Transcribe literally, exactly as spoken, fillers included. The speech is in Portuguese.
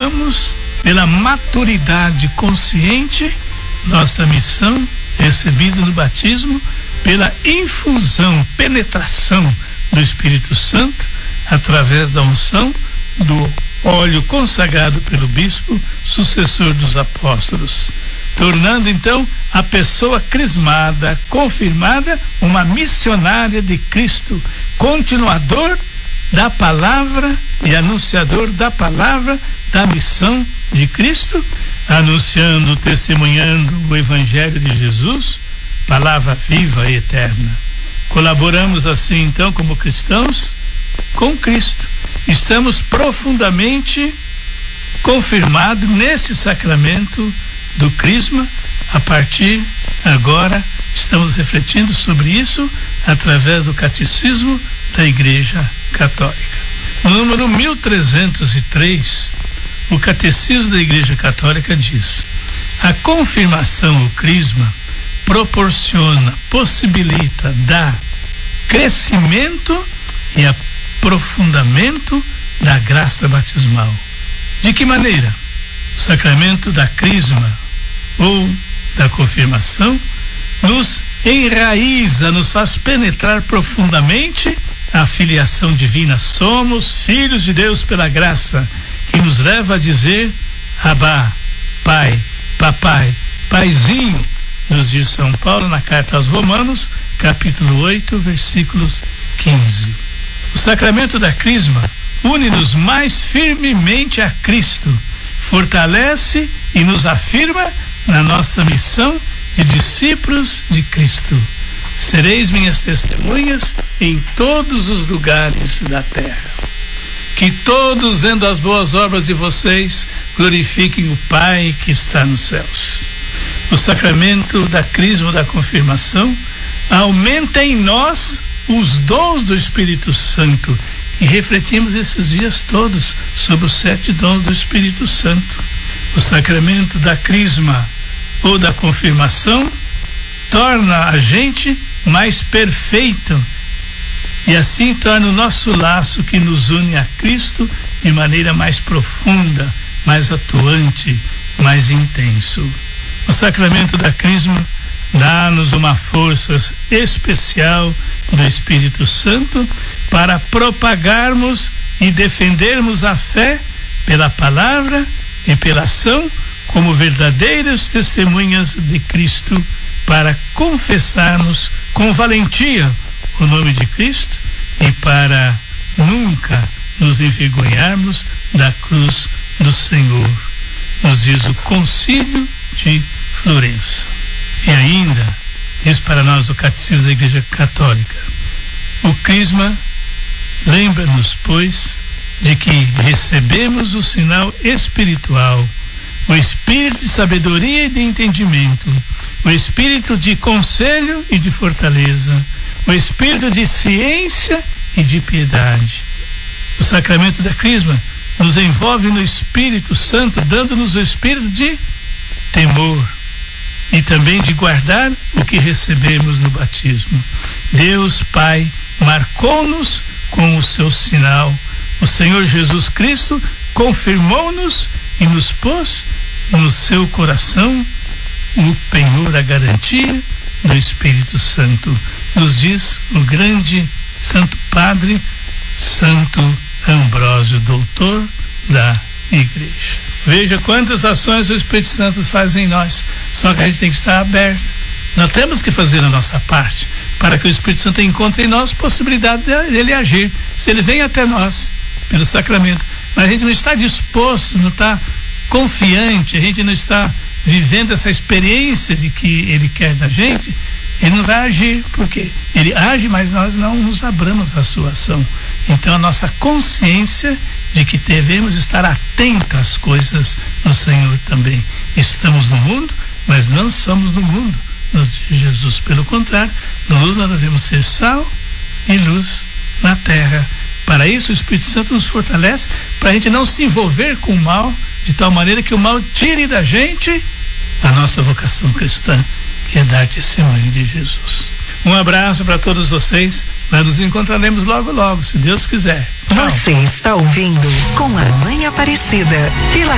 alcançamos pela maturidade consciente nossa missão recebida no batismo, pela infusão, penetração do Espírito Santo através da unção do óleo consagrado pelo bispo, sucessor dos apóstolos, tornando então a pessoa crismada, confirmada, uma missionária de Cristo, continuador da palavra e anunciador da palavra da missão de Cristo, anunciando, testemunhando o Evangelho de Jesus, palavra viva e eterna. Colaboramos assim então como cristãos com Cristo. Estamos profundamente confirmados nesse sacramento do crisma. A partir agora estamos refletindo sobre isso através do catecismo da Igreja Católica. No número mil trezentos e três, o catecismo da Igreja Católica diz: a confirmação, o crisma, proporciona, possibilita, dá crescimento e aprofundamento da graça batismal. De que maneira? O sacramento da crisma ou da confirmação nos enraiza, nos faz penetrar profundamente a filiação divina. Somos filhos de Deus pela graça, que nos leva a dizer Abá, Pai, Papai, Paizinho, nos diz São Paulo na carta aos Romanos, capítulo oito, versículos quinze. O sacramento da crisma une-nos mais firmemente a Cristo, fortalece e nos afirma na nossa missão de discípulos de Cristo. Sereis minhas testemunhas em todos os lugares da terra. Que todos, vendo as boas obras de vocês, glorifiquem o Pai que está nos céus. O sacramento da crisma, da confirmação, aumenta em nós os dons do Espírito Santo, e refletimos esses dias todos sobre os sete dons do Espírito Santo. O sacramento da crisma ou da confirmação torna a gente mais perfeito e assim torna o nosso laço que nos une a Cristo de maneira mais profunda, mais atuante, mais intenso. O sacramento da crisma dá-nos uma força especial do Espírito Santo para propagarmos e defendermos a fé pela palavra e pela ação como verdadeiras testemunhas de Cristo, para confessarmos com valentia o nome de Cristo e para nunca nos envergonharmos da cruz do Senhor, nos diz o Concílio de Florença. E ainda diz para nós o Catecismo da Igreja Católica: o crisma lembra-nos, pois, de que recebemos o sinal espiritual, o espírito de sabedoria e de entendimento, o espírito de conselho e de fortaleza, o espírito de ciência e de piedade. O sacramento da crisma nos envolve no Espírito Santo, dando-nos o espírito de temor e também de guardar o que recebemos no batismo. Deus Pai marcou-nos com o seu sinal. O Senhor Jesus Cristo confirmou-nos e nos pôs no seu coração o penhor, a garantia do Espírito Santo. Nos diz o grande Santo Padre Santo Ambrósio, doutor da Igreja. Veja quantas ações o Espírito Santo faz em nós, só que a gente tem que estar aberto. Nós temos que fazer a nossa parte para que o Espírito Santo encontre em nós possibilidade dele agir. Se ele vem até nós pelo sacramento, mas a gente não está disposto, não está confiante, a gente não está vivendo essa experiência de que ele quer da gente, ele não vai agir, porque ele age, mas nós não nos abramos à sua ação. Então a nossa consciência de que devemos estar atentos às coisas do Senhor também. Estamos no mundo, mas não somos do mundo, nos diz Jesus. Pelo contrário, no luz nós devemos ser sal e luz na terra. Para isso o Espírito Santo nos fortalece, para a gente não se envolver com o mal, de tal maneira que o mal tire da gente a nossa vocação cristã, que é dar testemunho de Jesus. Um abraço para todos vocês. Nós nos encontraremos logo, logo, se Deus quiser. Tchau. Você está ouvindo Com a Mãe Aparecida, pela